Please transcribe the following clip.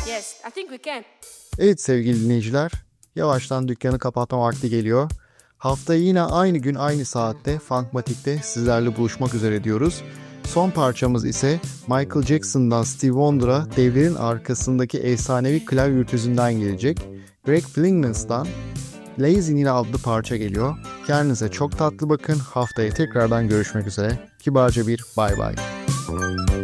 Yes, I think we can. Evet sevgili dinleyiciler, yavaştan dükkanı kapatma vakti geliyor. Haftaya yine aynı gün aynı saatte Funkmatic'te sizlerle buluşmak üzere diyoruz. Son parçamız ise Michael Jackson'dan Stevie Wonder'a devlerin arkasındaki efsanevi klavye virtüzünden gelecek. Greg Fillings'dan Lazy Nina adlı parça geliyor. Kendinize çok tatlı bakın. Haftaya tekrardan görüşmek üzere. Kibarca bir bay bay.